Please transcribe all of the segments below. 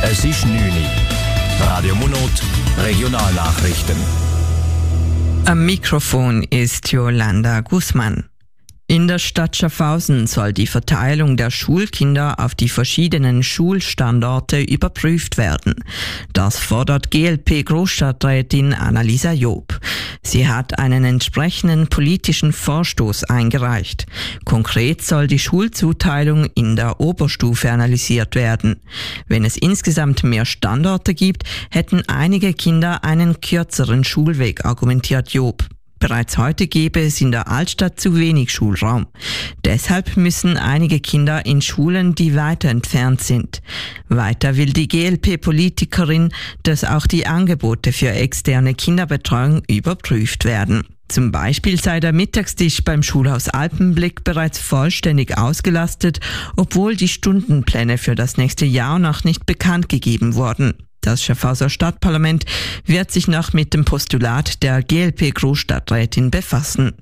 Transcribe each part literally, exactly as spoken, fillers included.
Es ist neun Uhr. Radio Monot, Regionalnachrichten. Am Mikrofon ist Yolanda Guzman. In der Stadt Schaffhausen soll die Verteilung der Schulkinder auf die verschiedenen Schulstandorte überprüft werden. Das fordert G L P-Großstadträtin Annalisa Job. Sie hat einen entsprechenden politischen Vorstoß eingereicht. Konkret soll die Schulzuteilung in der Oberstufe analysiert werden. Wenn es insgesamt mehr Standorte gibt, hätten einige Kinder einen kürzeren Schulweg, argumentiert Job. Bereits heute gäbe es in der Altstadt zu wenig Schulraum. Deshalb müssen einige Kinder in Schulen, die weiter entfernt sind. Weiter will die G L P-Politikerin, dass auch die Angebote für externe Kinderbetreuung überprüft werden. Zum Beispiel sei der Mittagstisch beim Schulhaus Alpenblick bereits vollständig ausgelastet, obwohl die Stundenpläne für das nächste Jahr noch nicht bekannt gegeben wurden. Das Schaffhauser Stadtparlament wird sich noch mit dem Postulat der G L P-Großstadträtin befassen.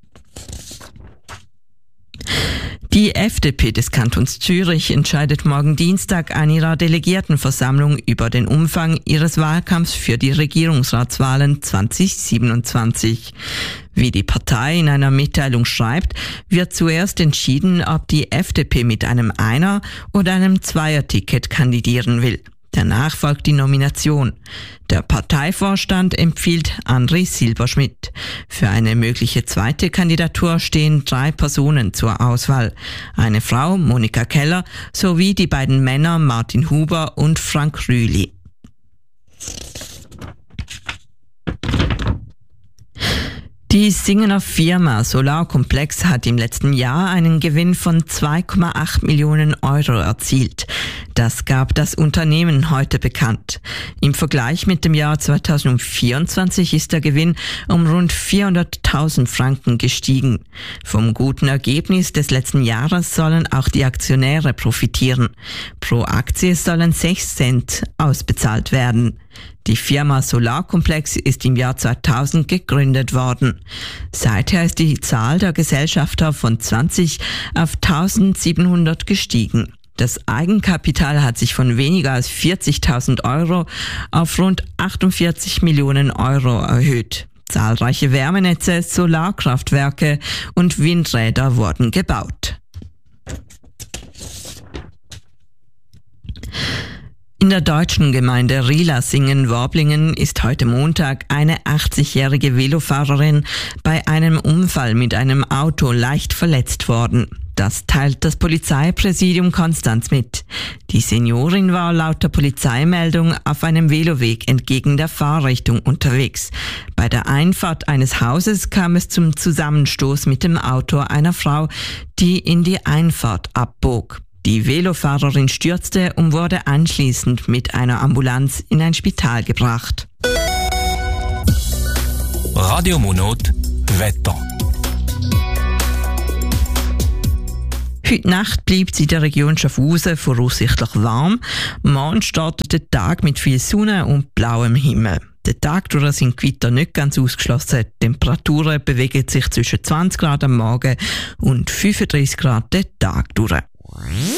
Die F D P des Kantons Zürich entscheidet morgen Dienstag an ihrer Delegiertenversammlung über den Umfang ihres Wahlkampfs für die Regierungsratswahlen zwanzig siebenundzwanzig. Wie die Partei in einer Mitteilung schreibt, wird zuerst entschieden, ob die F D P mit einem Einer- oder einem Zweierticket kandidieren will. Danach folgt die Nomination. Der Parteivorstand empfiehlt André Silberschmidt. Für eine mögliche zweite Kandidatur stehen drei Personen zur Auswahl. Eine Frau, Monika Keller, sowie die beiden Männer Martin Huber und Frank Rühli. Die Singener Firma Solarkomplex hat im letzten Jahr einen Gewinn von zwei Komma acht Millionen Euro erzielt. Das gab das Unternehmen heute bekannt. Im Vergleich mit dem Jahr zweitausendvierundzwanzig ist der Gewinn um rund vierhunderttausend Franken gestiegen. Vom guten Ergebnis des letzten Jahres sollen auch die Aktionäre profitieren. Pro Aktie sollen sechs Cent ausbezahlt werden. Die Firma Solarkomplex ist im Jahr zweitausend gegründet worden. Seither ist die Zahl der Gesellschafter von zwanzig auf eintausendsiebenhundert gestiegen. Das Eigenkapital hat sich von weniger als vierzigtausend Euro auf rund achtundvierzig Millionen Euro erhöht. Zahlreiche Wärmenetze, Solarkraftwerke und Windräder wurden gebaut. In der deutschen Gemeinde Rielasingen-Worblingen ist heute Montag eine achtzigjährige Velofahrerin bei einem Unfall mit einem Auto leicht verletzt worden. Das teilt das Polizeipräsidium Konstanz mit. Die Seniorin war laut der Polizeimeldung auf einem Veloweg entgegen der Fahrrichtung unterwegs. Bei der Einfahrt eines Hauses kam es zum Zusammenstoß mit dem Auto einer Frau, die in die Einfahrt abbog. Die Velofahrerin stürzte und wurde anschließend mit einer Ambulanz in ein Spital gebracht. Radio Monot, Wetter. Heute Nacht bleibt es in der Region Schaffhausen voraussichtlich warm. Morgen startet der Tag mit viel Sonne und blauem Himmel. Den Tag durch sind Gewitter nicht ganz ausgeschlossen. Die Temperaturen bewegen sich zwischen zwanzig Grad am Morgen und fünfunddreißig Grad den Tag durch.